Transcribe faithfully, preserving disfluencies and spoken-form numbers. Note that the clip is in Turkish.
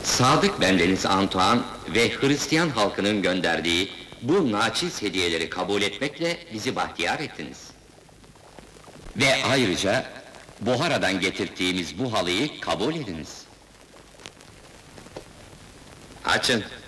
Sadık bendeniz Antoine ve Hristiyan halkının gönderdiği bu naçiz hediyeleri kabul etmekle bizi bahtiyar ettiniz. Ve ayrıca Buhara'dan getirttiğimiz bu halıyı kabul ediniz. Açın.